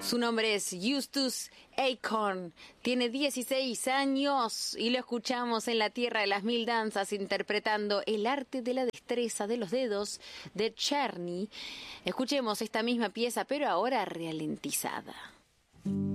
Su nombre es Justus Acorn, tiene 16 años y lo escuchamos en la Tierra de las Mil Danzas interpretando El arte de la destreza de los dedos de Czerny. Escuchemos esta misma pieza pero ahora ralentizada.